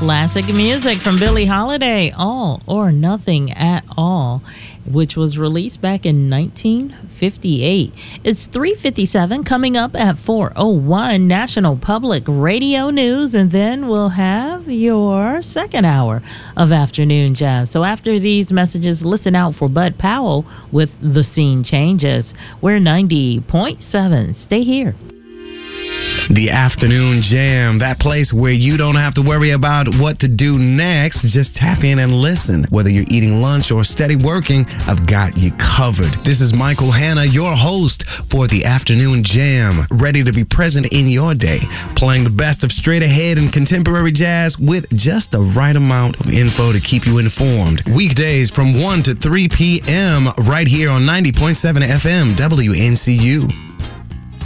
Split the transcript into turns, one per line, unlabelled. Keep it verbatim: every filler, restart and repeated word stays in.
classic music from Billie Holiday, All or Nothing at All, which was released back in nineteen fifty-eight. It's three fifty-seven, coming up at four oh one, National Public Radio News, and then we'll have your second hour of Afternoon Jazz. So after these messages, listen out for Bud Powell with The Scene Changes. We're ninety point seven. Stay here.
The Afternoon Jam, that place where you don't have to worry about what to do next. Just tap in and listen. Whether you're eating lunch or steady working, I've got you covered. This is Michael Hanna, your host for the Afternoon Jam, ready to be present in your day, playing the best of straight ahead and contemporary jazz with just the right amount of info to keep you informed. Weekdays from one to three p.m. right here on ninety point seven F M W N C U.